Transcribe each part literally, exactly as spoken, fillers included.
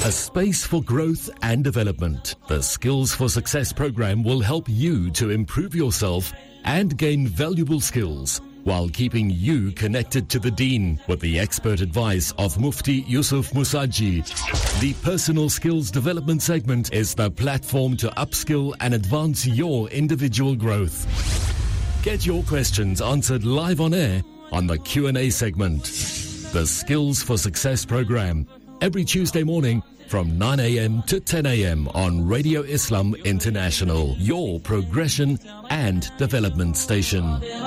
A space for growth and development. The Skills for Success program will help you to improve yourself and gain valuable skills while keeping you connected to the Deen with the expert advice of Mufti Yusuf Musaji. The Personal Skills Development segment is the platform to upskill and advance your individual growth. Get your questions answered live on air on the Q and A segment. The Skills for Success program, every Tuesday morning from nine a.m. to ten a.m. on Radio Islam International, your progression and development station.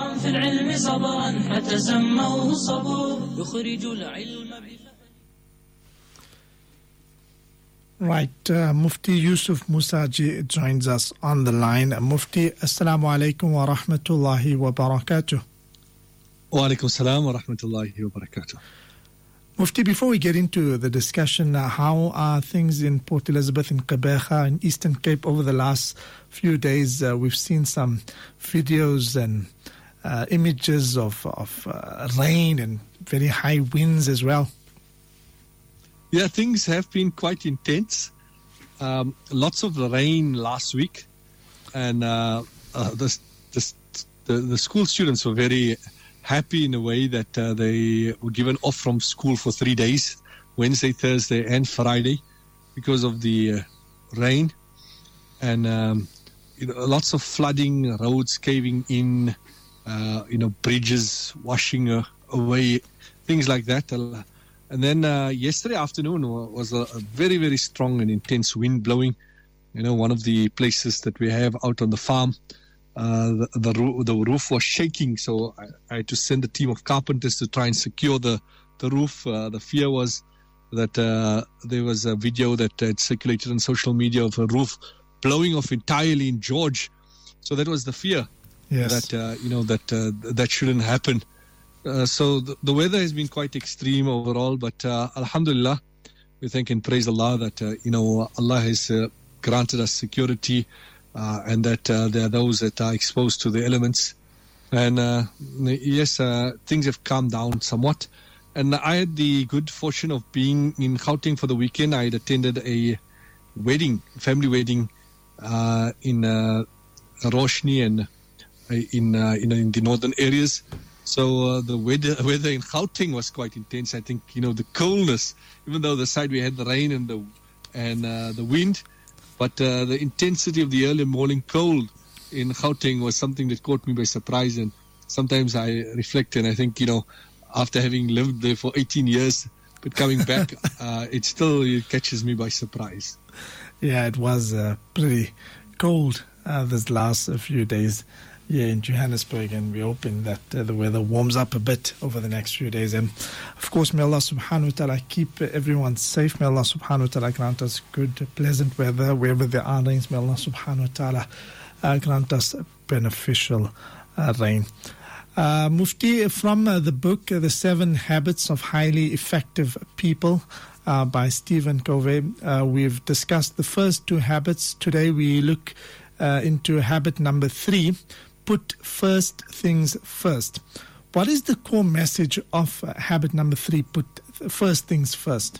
Right, uh, Mufti Yusuf Musaji joins us on the line. Uh, Mufti, Assalamu alaikum wa rahmatullahi wa barakatuh. Wa alaikum salam wa rahmatullahi wa barakatuh. Mufti, before we get into the discussion, uh, how are things in Port Elizabeth, in Gqeberha, in Eastern Cape over the last few days? Uh, we've seen some videos and uh, images of, of uh, rain and very high winds as well. Yeah, things have been quite intense. Um, lots of rain last week, and uh, uh, the, the, the, the school students were very happy in a way that uh, they were given off from school for three days, Wednesday, Thursday and Friday, because of the uh, rain. And, um, you know, lots of flooding, roads caving in, uh, you know, bridges washing uh, away, things like that. And then uh, yesterday afternoon was a, a very, very strong and intense wind blowing. You know, one of the places that we have out on the farm, Uh, the, the, the roof was shaking, so I, I had to send a team of carpenters to try and secure the, the roof. Uh, the fear was that uh, there was a video that had circulated on social media of a roof blowing off entirely in George. So that was the fear. Yes. That, uh, you know, that uh, that shouldn't happen. Uh, so the, the weather has been quite extreme overall, but uh, alhamdulillah, we thank and praise Allah that, uh, you know, Allah has uh, granted us security. Uh, and that uh, there are those that are exposed to the elements. And uh, yes, uh, things have calmed down somewhat. And I had the good fortune of being in Gauteng for the weekend. I had attended a wedding, family wedding uh, in uh, Roshni and in, uh, in in the northern areas. So uh, the weather, weather in Gauteng was quite intense. I think, you know, the coldness, even though the side we had the rain and the, and, uh, the wind, but uh, the intensity of the early morning cold in Gauteng was something that caught me by surprise. And sometimes I reflect and I think, you know, after having lived there for eighteen years, but coming back, uh, it still it catches me by surprise. Yeah, it was uh, pretty cold uh, this last uh, few days here in Johannesburg, and we're hoping that uh, the weather warms up a bit over the next few days. And of course, may Allah subhanahu wa ta'ala keep everyone safe. May Allah subhanahu wa ta'ala grant us good, pleasant weather wherever there are rains. May Allah subhanahu wa ta'ala uh, grant us beneficial uh, rain. Uh, Mufti, from uh, the book, uh, The Seven Habits of Highly Effective People, uh, by Stephen Covey, uh, we've discussed the first two habits. Today we look uh, into habit number three, put first things first. What is the core message of uh, habit number three, put first things first?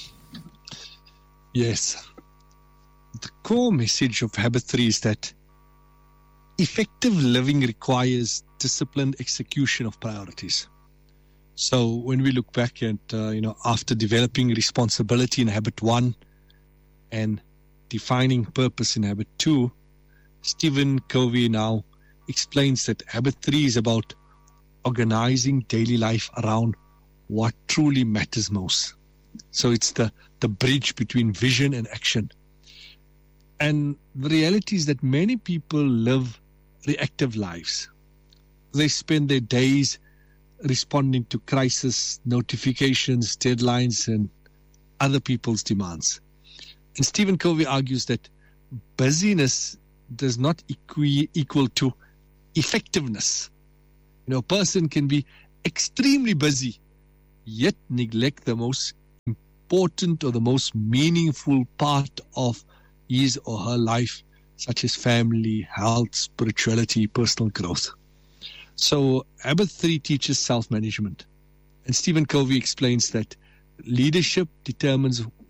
Yes. The core message of habit three is that effective living requires disciplined execution of priorities. So when we look back at, uh, you know, after developing responsibility in habit one and defining purpose in habit two, Stephen Covey now explains that habit three is about organizing daily life around what truly matters most. So it's the, the bridge between vision and action. And the reality is that many people live reactive lives. They spend their days responding to crisis, notifications, deadlines, and other people's demands. And Stephen Covey argues that busyness does not equi- equal to effectiveness. You know, a person can be extremely busy, yet neglect the most important or the most meaningful part of his or her life, such as family, health, spirituality, personal growth. So habit three teaches self-management. And Stephen Covey explains that leadership determines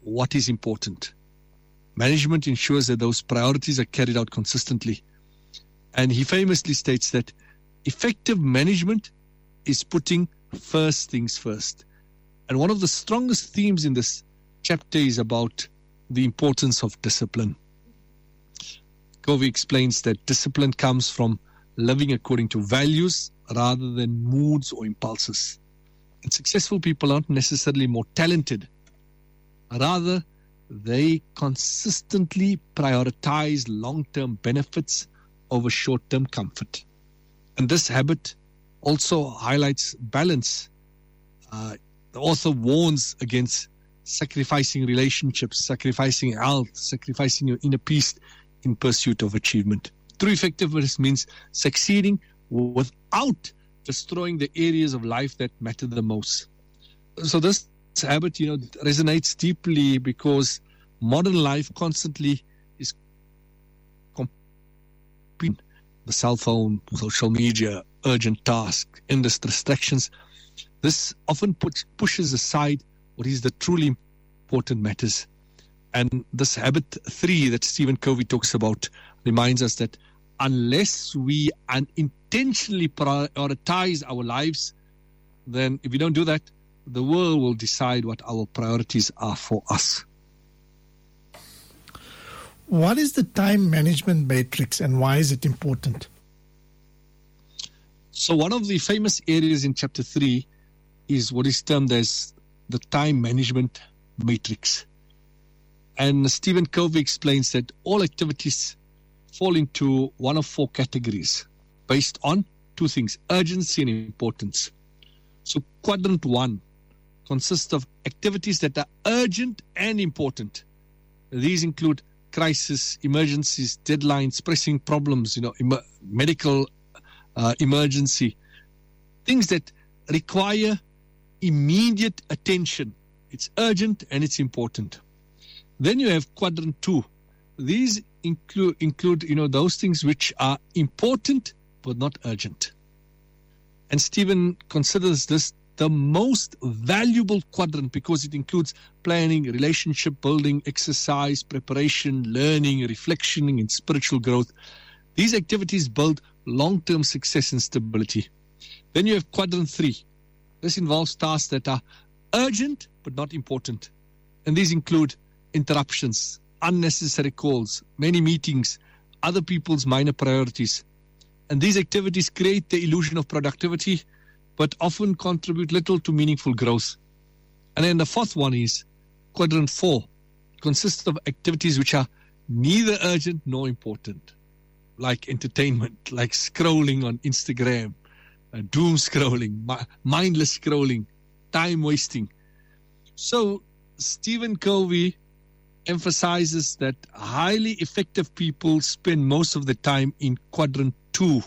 what is important. Management ensures that those priorities are carried out consistently. And he famously states that effective management is putting first things first. And one of the strongest themes in this chapter is about the importance of discipline. Covey explains that discipline comes from living according to values rather than moods or impulses. And successful people aren't necessarily more talented. Rather, they consistently prioritize long-term benefits over short-term comfort. And this habit also highlights balance. Uh, the author warns against sacrificing relationships, sacrificing health, sacrificing your inner peace in pursuit of achievement. True effectiveness means succeeding without destroying the areas of life that matter the most. So this habit, you know, resonates deeply because modern life constantly is competing. The cell phone, social media, urgent tasks, endless distractions. This often puts, pushes aside what is the truly important matters. And this habit three that Stephen Covey talks about reminds us that unless we unintentionally prioritize our lives, then if we don't do that, the world will decide what our priorities are for us. What is the time management matrix and why is it important? So one of the famous areas in chapter three is what is termed as the time management matrix. And Stephen Covey explains that all activities fall into one of four categories based on two things, urgency and importance. So quadrant one consists of activities that are urgent and important. These include crisis, emergencies, deadlines, pressing problems, you know, em- medical uh, emergency, things that require immediate attention. It's urgent and it's important. Then you have quadrant two. These include, include, you know, those things which are important but not urgent. And Stephen considers this the most valuable quadrant because it includes planning, relationship building, exercise, preparation, learning, reflection, and spiritual growth. These activities build long-term success and stability. Then you have quadrant three. This involves tasks that are urgent but not important. And these include interruptions, unnecessary calls, many meetings, other people's minor priorities. And these activities create the illusion of productivity, but often contribute little to meaningful growth. And then the fourth one is quadrant four. It consists of activities which are neither urgent nor important, like entertainment, like scrolling on Instagram, uh, doom scrolling, mi- mindless scrolling, time wasting. So Stephen Covey emphasizes that highly effective people spend most of the time in quadrant two.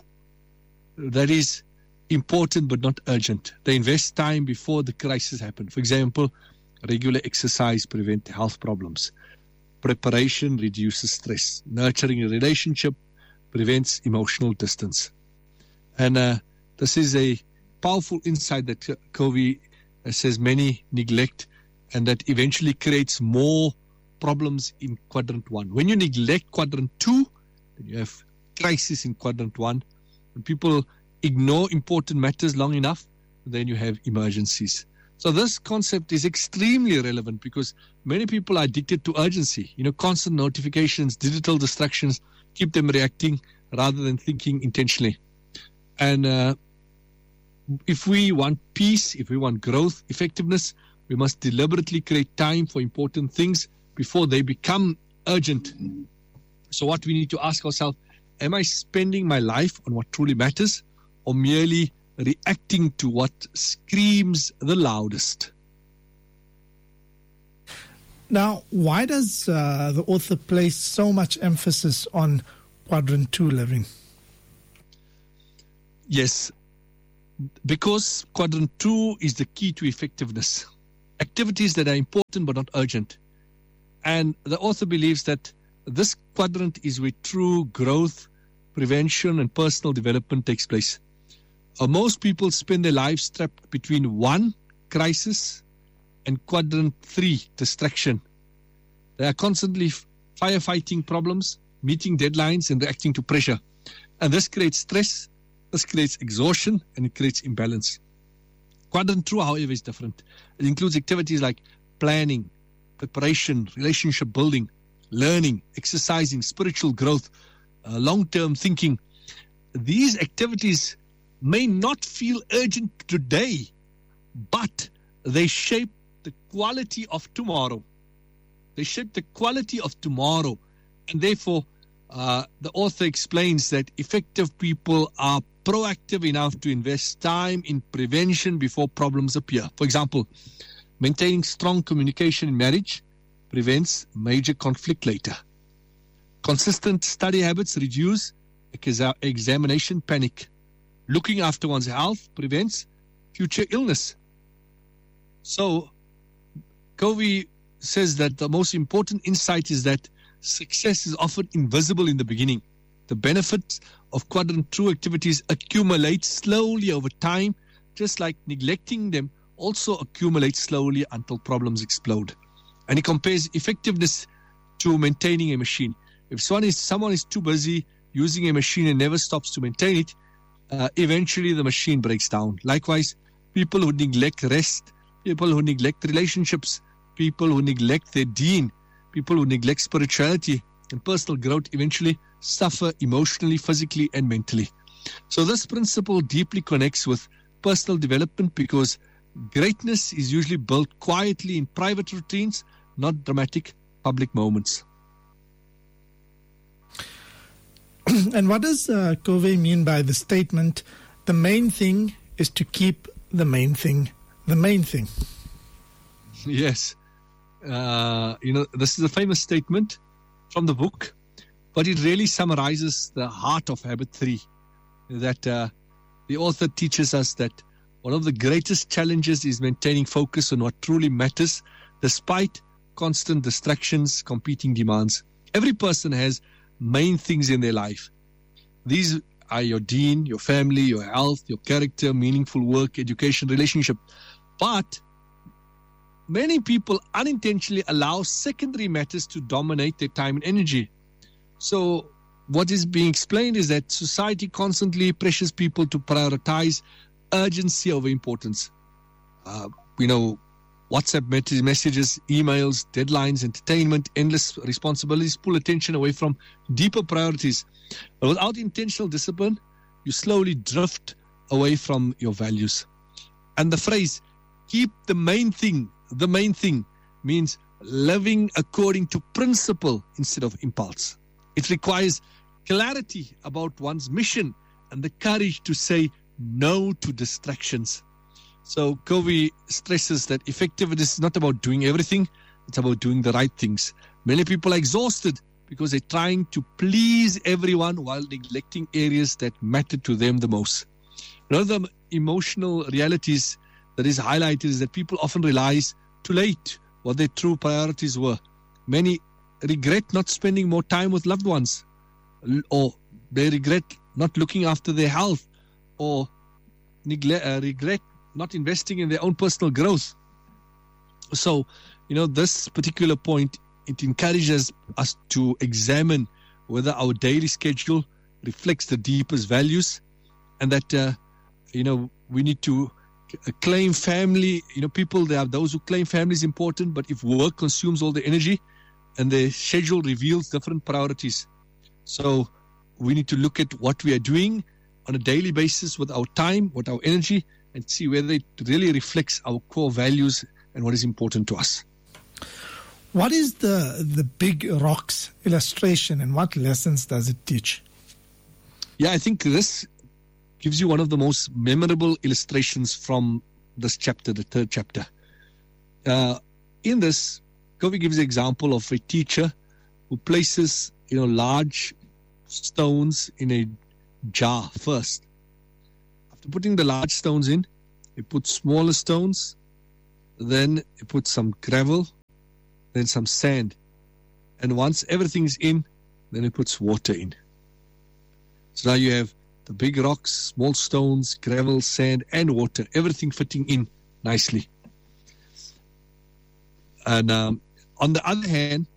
That is important but not urgent. They invest time before the crisis happens. For example, regular exercise prevents health problems. Preparation reduces stress. Nurturing a relationship prevents emotional distance. And uh, this is a powerful insight that Covey uh, says many neglect and that eventually creates more problems in quadrant one. When you neglect quadrant two, then you have crisis in quadrant one. When people ignore important matters long enough, then you have emergencies. So this concept is extremely relevant because many people are addicted to urgency. You know, constant notifications, digital distractions keep them reacting rather than thinking intentionally. And uh, if we want peace, if we want growth, effectiveness, we must deliberately create time for important things before they become urgent. So what we need to ask ourselves, am I spending my life on what truly matters or merely reacting to what screams the loudest? Now, why does uh, the author place so much emphasis on quadrant two living? Yes, because quadrant two is the key to effectiveness. Activities that are important but not urgent. And the author believes that this quadrant is where true growth, prevention, and personal development takes place. Uh, most people spend their lives trapped between one, crisis, and quadrant three, distraction. They are constantly firefighting problems, meeting deadlines, and reacting to pressure. And this creates stress, this creates exhaustion, and it creates imbalance. Quadrant True, however, is different. It includes activities like planning, preparation, relationship building, learning, exercising, spiritual growth, uh, long-term thinking. These activities may not feel urgent today, but they shape the quality of tomorrow. They shape the quality of tomorrow. And therefore, uh, the author explains that effective people are proactive enough to invest time in prevention before problems appear. For example, maintaining strong communication in marriage prevents major conflict later. Consistent study habits reduce examination panic. Looking after one's health prevents future illness. So, Covey says that the most important insight is that success is often invisible in the beginning. The benefits of Quadrant True activities accumulate slowly over time, just like neglecting them also accumulates slowly until problems explode. And he compares effectiveness to maintaining a machine. If someone is, someone is too busy using a machine and never stops to maintain it, uh, eventually the machine breaks down. Likewise, people who neglect rest, people who neglect relationships, people who neglect their deen, people who neglect spirituality and personal growth eventually suffer emotionally, physically, and mentally. So this principle deeply connects with personal development because greatness is usually built quietly in private routines, not dramatic public moments. And what does uh, Covey mean by the statement, the main thing is to keep the main thing the main thing? Yes. Uh, you know, this is a famous statement from the book, but it really summarizes the heart of Habit three, that uh, the author teaches us that one of the greatest challenges is maintaining focus on what truly matters despite constant distractions, competing demands. Every person has main things in their life. These are your deen, your family, your health, your character, meaningful work, education, relationship. But many people unintentionally allow secondary matters to dominate their time and energy. So what is being explained is that society constantly pressures people to prioritize urgency over importance. Uh, you know, WhatsApp messages, emails, deadlines, entertainment, endless responsibilities pull attention away from deeper priorities. But without intentional discipline, you slowly drift away from your values. And the phrase, keep the main thing, the main thing, means living according to principle instead of impulse. It requires clarity about one's mission and the courage to say no to distractions. So Covey stresses that effectiveness is not about doing everything, it's about doing the right things. Many people are exhausted because they're trying to please everyone while neglecting areas that matter to them the most. One of the emotional realities that is highlighted is that people often realize too late what their true priorities were. Many regret not spending more time with loved ones, or they regret not looking after their health, or neglect, uh, regret not investing in their own personal growth. So, you know, this particular point, it encourages us to examine whether our daily schedule reflects the deepest values, and that, uh, you know, we need to claim family. You know, people, there are those who claim family is important, but if work consumes all the energy and the schedule reveals different priorities. So we need to look at what we are doing on a daily basis with our time, with our energy, and see whether it really reflects our core values and what is important to us. What is the the big rocks illustration and what lessons does it teach? Yeah, I think this gives you one of the most memorable illustrations from this chapter, the third chapter. Uh, in this, Covey gives the example of a teacher who places, you know, large stones in a jar first. After putting the large stones in, he puts smaller stones, then he puts some gravel, then some sand. And once everything's in, then he puts water in. So now you have the big rocks, small stones, gravel, sand, and water, everything fitting in nicely. And um, on the other hand,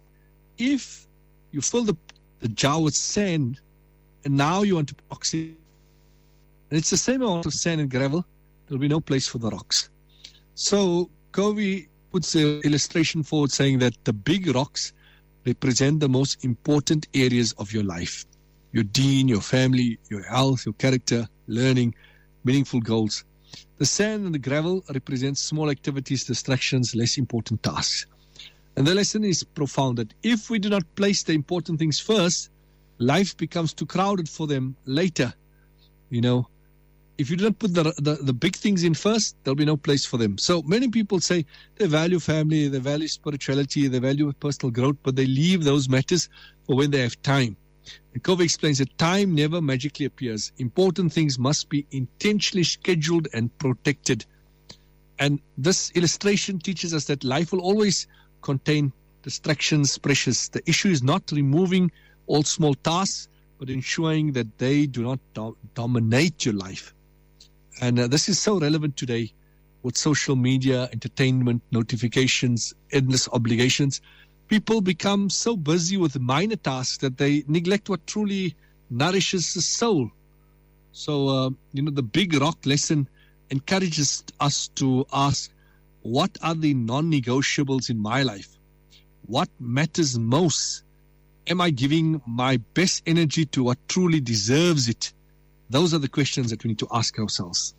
if you fill the, the jar with sand and now you want to put rocks in, and it's the same amount of sand and gravel, there'll be no place for the rocks. So Covey puts the illustration forward saying that the big rocks represent the most important areas of your life. Your deen, your family, your health, your character, learning, meaningful goals. The sand and the gravel represent small activities, distractions, less important tasks. And the lesson is profound that if we do not place the important things first, life becomes too crowded for them later. You know, if you do not put the, the, the big things in first, there'll be no place for them. So many people say they value family, they value spirituality, they value personal growth, but they leave those matters for when they have time. And Covey explains that time never magically appears. Important things must be intentionally scheduled and protected. And this illustration teaches us that life will always contain distractions, pressures. The issue is not removing all small tasks, but ensuring that they do not do- dominate your life. And uh, this is so relevant today with social media, entertainment, notifications, endless obligations. People become so busy with minor tasks that they neglect what truly nourishes the soul. So, uh, you know, the big rock lesson encourages us to ask, what are the non-negotiables in my life? What matters most? Am I giving my best energy to what truly deserves it? Those are the questions that we need to ask ourselves.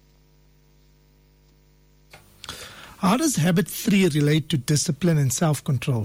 How does habit three relate to discipline and self-control?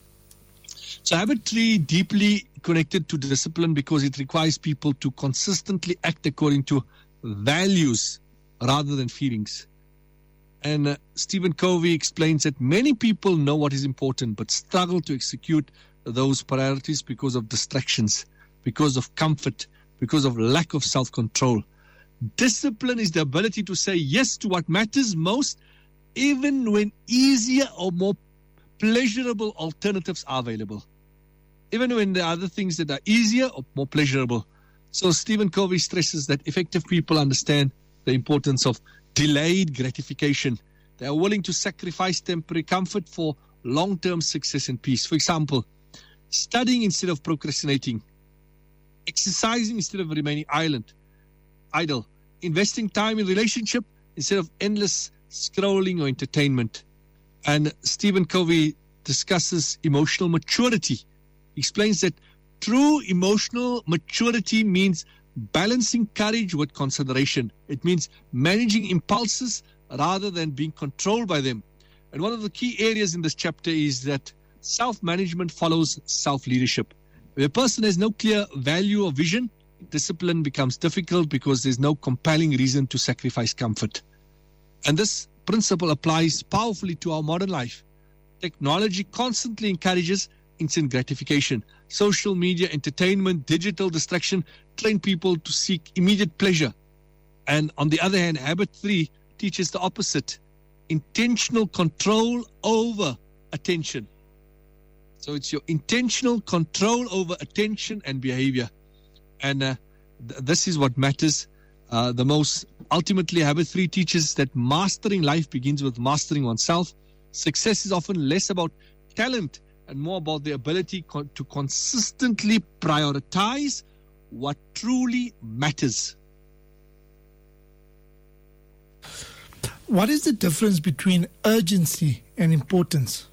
So habit three deeply connected to discipline because it requires people to consistently act according to values rather than feelings. And uh, Stephen Covey explains that many people know what is important but struggle to execute those priorities because of distractions, because of comfort, because of lack of self-control. Discipline is the ability to say yes to what matters most, even when easier or more pleasurable alternatives are available. Even when there are other things that are easier or more pleasurable. So Stephen Covey stresses that effective people understand the importance of delayed gratification. They are willing to sacrifice temporary comfort for long-term success and peace. For example, studying instead of procrastinating, exercising instead of remaining idle, idle, investing time in relationship instead of endless scrolling or entertainment. And Stephen Covey discusses emotional maturity. He explains that true emotional maturity means balancing courage with consideration. It means managing impulses rather than being controlled by them. And one of the key areas in this chapter is that self-management follows self-leadership. If a person has no clear value or vision, discipline becomes difficult because there's no compelling reason to sacrifice comfort. And this principle applies powerfully to our modern life. Technology constantly encourages instant gratification. Social media, entertainment, digital distraction train people to seek immediate pleasure. And on the other hand, habit three teaches the opposite: intentional control over attention. So it's your intentional control over attention and behavior. And uh, th- this is what matters uh, the most. Ultimately, habit three teaches that mastering life begins with mastering oneself. Success is often less about talent and more about the ability co- to consistently prioritize what truly matters. What is the difference between urgency and importance?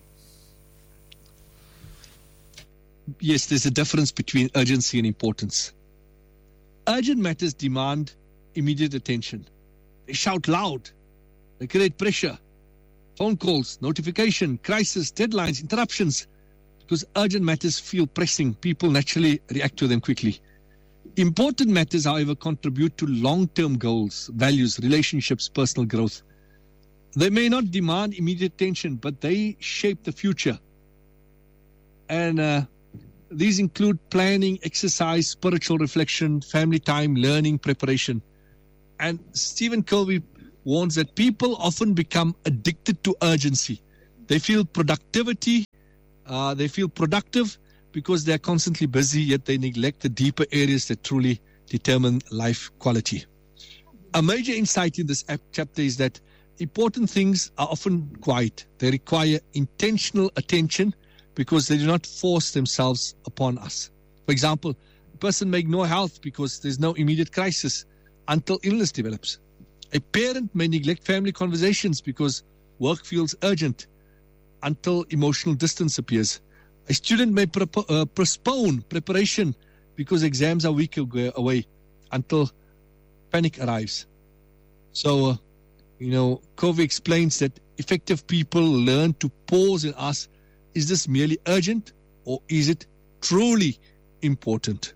Yes, there's a difference between urgency and importance. Urgent matters demand immediate attention. They shout loud. They create pressure. Phone calls, notification, crisis, deadlines, interruptions. Because urgent matters feel pressing, people naturally react to them quickly. Important matters, however, contribute to long-term goals, values, relationships, personal growth. They may not demand immediate attention, but they shape the future. And uh, these include planning, exercise, spiritual reflection, family time, learning, preparation. And Stephen Covey warns that people often become addicted to urgency. They feel productivity, uh, they feel productive because they're constantly busy, yet they neglect the deeper areas that truly determine life quality. A major insight in this chapter is that important things are often quiet. They require intentional attention because they do not force themselves upon us. For example, a person may ignore health because there's no immediate crisis until illness develops. A parent may neglect family conversations because work feels urgent until emotional distance appears. A student may pre- uh, postpone preparation because exams are weeks away until panic arrives. So, uh, you know, Covey explains that effective people learn to pause and ask, is this merely urgent or is it truly important?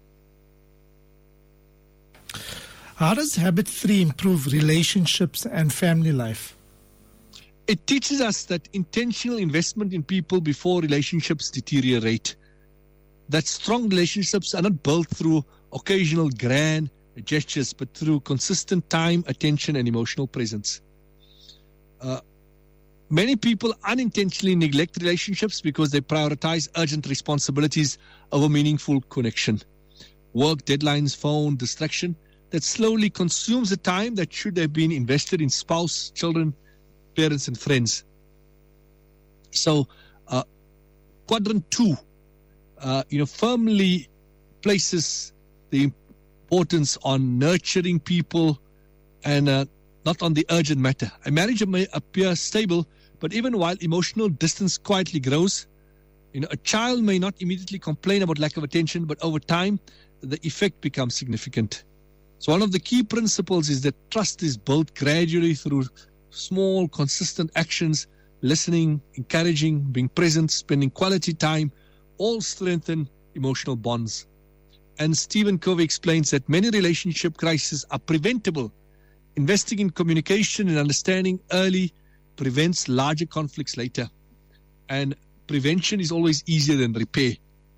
How does habit three improve relationships and family life? It teaches us that intentional investment in people before relationships deteriorate. That strong relationships are not built through occasional grand gestures, but through consistent time, attention, and emotional presence. Uh, many people unintentionally neglect relationships because they prioritize urgent responsibilities over meaningful connection. Work, deadlines, phone, distraction that slowly consumes the time that should have been invested in spouse, children, parents, and friends. So, uh, quadrant two, uh, you know, firmly places the importance on nurturing people and uh, not on the urgent matter. A marriage may appear stable, but even while emotional distance quietly grows, you know, a child may not immediately complain about lack of attention, but over time, the effect becomes significant. So one of the key principles is that trust is built gradually through small, consistent actions, listening, encouraging, being present, spending quality time, all strengthen emotional bonds. And Stephen Covey explains that many relationship crises are preventable. Investing in communication and understanding early prevents larger conflicts later. And prevention is always easier than repair.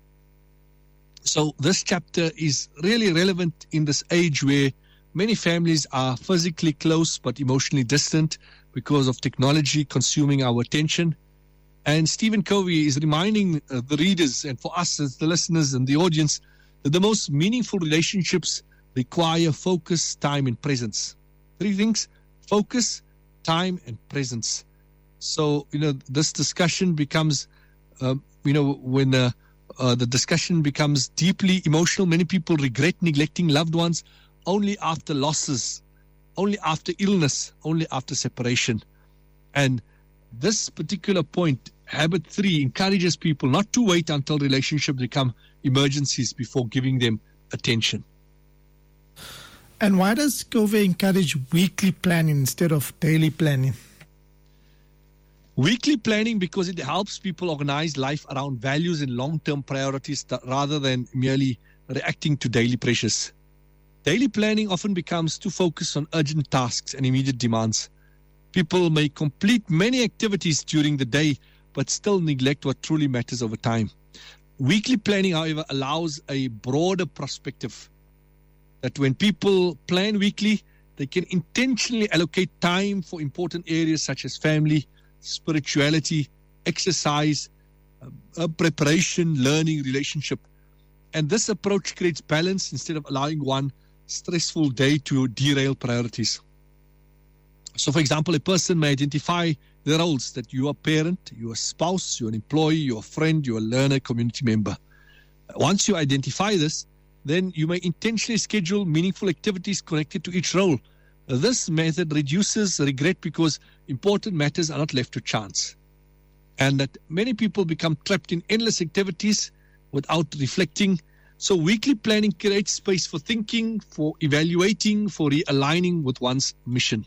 So this chapter is really relevant in this age where many families are physically close but emotionally distant because of technology consuming our attention. And Stephen Covey is reminding uh, the readers and for us as the listeners and the audience that the most meaningful relationships require focus, time, and presence. Three things: focus, time, and presence. So, you know, this discussion becomes, uh, you know, when uh, uh, the discussion becomes deeply emotional, many people regret neglecting loved ones only after losses, only after illness, only after separation. And this particular point, habit three, encourages people not to wait until relationships become emergencies before giving them attention. And why does Covey encourage weekly planning instead of daily planning? Weekly planning because it helps people organize life around values and long-term priorities that, rather than merely reacting to daily pressures. Daily planning often becomes too focused on urgent tasks and immediate demands. People may complete many activities during the day, but still neglect what truly matters over time. Weekly planning, however, allows a broader perspective. That when people plan weekly, they can intentionally allocate time for important areas such as family, spirituality, exercise, uh, preparation, learning, relationship. And this approach creates balance instead of allowing one stressful day to derail priorities. So, for example, a person may identify the roles that you are a parent, you are a spouse, you're an employee, you're a friend, you're a learner, community member. Once you identify this, then you may intentionally schedule meaningful activities connected to each role. This method reduces regret because important matters are not left to chance. And that many people become trapped in endless activities without reflecting. So weekly planning creates space for thinking, for evaluating, for realigning with one's mission.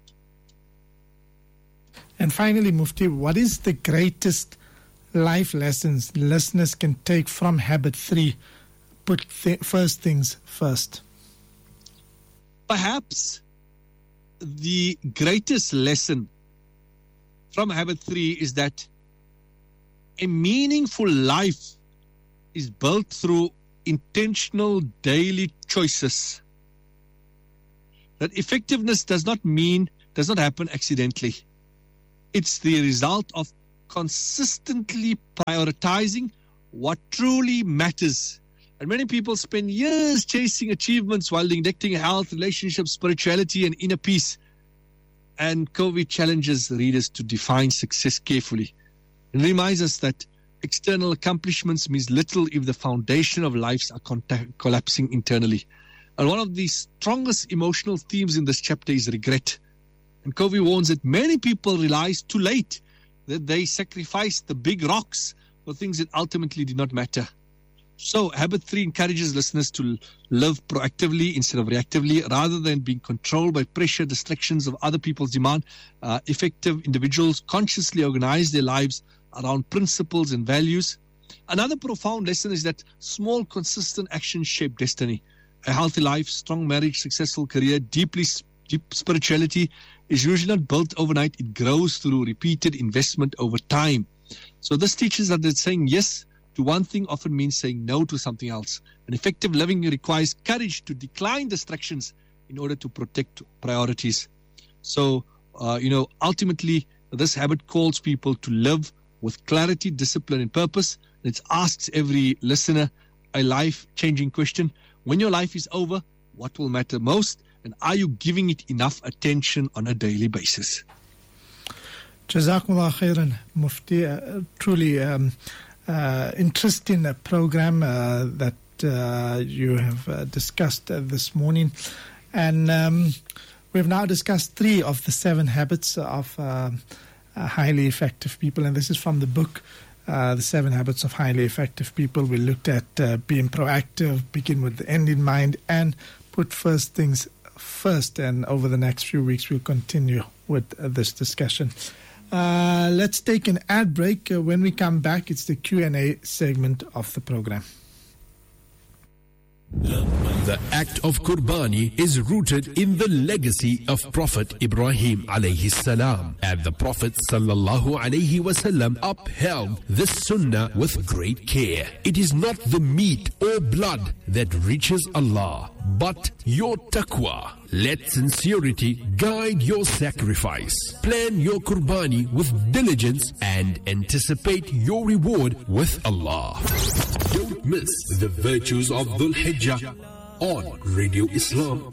And finally, Mufti, what is the greatest life lessons listeners can take from habit three? Put th- first things first. Perhaps the greatest lesson from habit three is that a meaningful life is built through intentional daily choices. That effectiveness does not mean, does not happen accidentally. It's the result of consistently prioritizing what truly matters. And many people spend years chasing achievements while neglecting health, relationships, spirituality, and inner peace. And Covey challenges readers to define success carefully and reminds us that external accomplishments means little if the foundation of lives are contact- collapsing internally. And one of the strongest emotional themes in this chapter is regret. And Covey warns that many people realize too late that they sacrificed the big rocks for things that ultimately did not matter. So, habit three encourages listeners to live proactively instead of reactively, rather than being controlled by pressure, distractions of other people's demand. Uh, effective individuals consciously organize their lives around principles and values. Another profound lesson is that small, consistent actions shape destiny. A healthy life, strong marriage, successful career, deeply deep spirituality is usually not built overnight. It grows through repeated investment over time. So this teaches us that saying yes to one thing often means saying no to something else. And effective living requires courage to decline distractions in order to protect priorities. So, uh, you know, ultimately, this habit calls people to live with clarity, discipline, and purpose. And it asks every listener a life-changing question. When your life is over, what will matter most? And are you giving it enough attention on a daily basis? Jazakumullah khairan, Mufti. Uh, truly um, uh, interesting uh, program uh, that uh, you have uh, discussed uh, this morning. And um, we've now discussed three of the seven habits of uh, uh, highly effective people. And this is from the book, uh, The Seven Habits of Highly Effective People. We looked at uh, being proactive, begin with the end in mind, and put first things first. And over the next few weeks, we'll continue with uh, this discussion. Uh, let's take an ad break. Uh, when we come back, it's the Q and A segment of the program. The act of Qurbani is rooted in the legacy of Prophet Ibrahim alayhi salam, and the Prophet sallallahu alayhi wasallam upheld this sunnah with great care. It is not the meat or blood that reaches Allah, but your taqwa. Let sincerity guide your sacrifice. Plan your Qurbani with diligence and anticipate your reward with Allah. Don't miss the virtues of Dhul Hijjah on Radio Islam